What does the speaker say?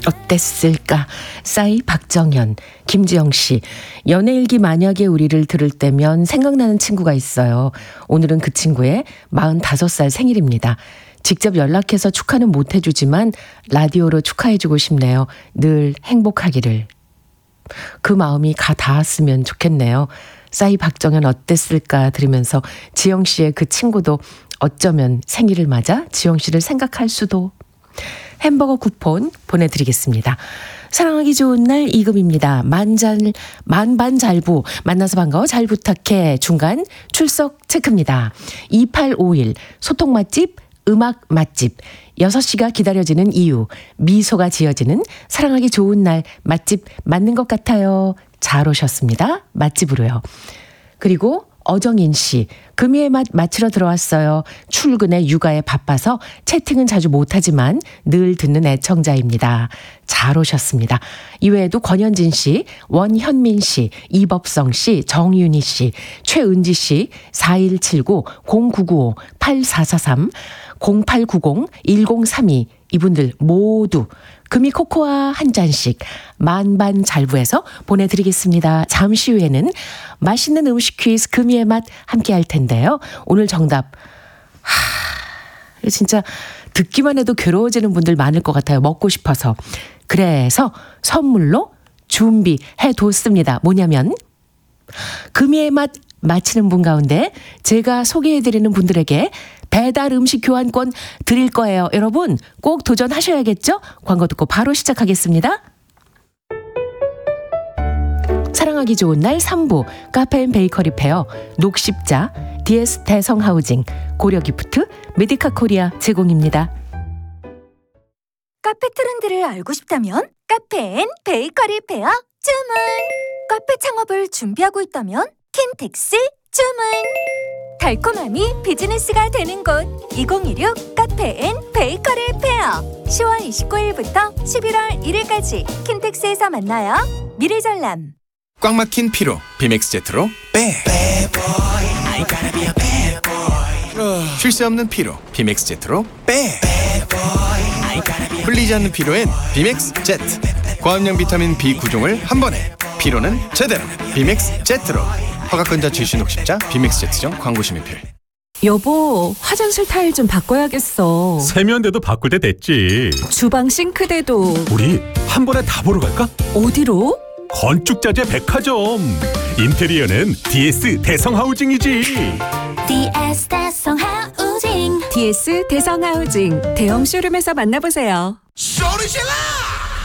어땠을까? 싸이 박정현, 김지영씨. 연애일기 만약에 우리를 들을 때면 생각나는 친구가 있어요. 오늘은 그 친구의 45살 생일입니다. 직접 연락해서 축하는 못 해주지만 라디오로 축하해주고 싶네요. 늘 행복하기를. 그 마음이 가 닿았으면 좋겠네요. 싸이 박정현 어땠을까 들으면서 지영씨의 그 친구도 어쩌면 생일을 맞아 지영씨를 생각할 수도. 햄버거 쿠폰 보내드리겠습니다. 사랑하기 좋은 날 이금입니다. 만반잘부 만나서 반가워 잘 부탁해 중간 출석 체크입니다. 2851 소통 맛집 음악 맛집 6시가 기다려지는 이유 미소가 지어지는 사랑하기 좋은 날 맛집 맞는 것 같아요. 잘 오셨습니다. 맛집으로요. 그리고 어정인 씨, 금요의 맛 맞추러 들어왔어요. 출근에 육아에 바빠서 채팅은 자주 못하지만 늘 듣는 애청자입니다. 잘 오셨습니다. 이외에도 권현진 씨, 원현민 씨, 이법성 씨, 정윤희 씨, 최은지 씨, 4179, 0995, 8443, 0890, 1032 이분들 모두 금이 코코아 한 잔씩 만반잘부해서 보내드리겠습니다. 잠시 후에는 맛있는 음식 퀴즈 금이의 맛 함께 할 텐데요. 오늘 정답 진짜 듣기만 해도 괴로워지는 분들 많을 것 같아요. 먹고 싶어서. 그래서 선물로 준비해뒀습니다. 뭐냐면 금이의 맛 마치는 분 가운데 제가 소개해드리는 분들에게 배달 음식 교환권 드릴 거예요. 여러분 꼭 도전하셔야겠죠? 광고 듣고 바로 시작하겠습니다. 사랑하기 좋은 날 3부 카페인 베이커리 페어 녹십자 DS 대성하우징 고려기프트 메디카 코리아 제공입니다. 카페 트렌드를 알고 싶다면 카페인 베이커리 페어 주문. 카페 창업을 준비하고 있다면 킨텍스 주문. 달콤함이 비즈니스가 되는 곳 2016 카페인 베이커리 페어 10월 29일부터 11월 1일까지 킨텍스에서 만나요. 미래전람. 꽉 막힌 피로 비맥스 제트로 빼. 쉴 새 없는 피로 비맥스 제트로 빼. 풀리지 않는 피로엔 비맥스 제트. 고함량 비타민 B 구종을 한 번에 피로는 제대로 비맥스 제트로. 허가권자 출신 녹십자 비맥스 제트점 광고 심의필. 여보, 화장실 타일 좀 바꿔야겠어. 세면대도 바꿀 때 됐지. 주방 싱크대도. 우리 한 번에 다 보러 갈까? 어디로? 건축자재 백화점. 인테리어는 DS 대성하우징이지. DS 대성하우징. DS 대성하우징 대형 쇼룸에서 만나보세요. 소리질러!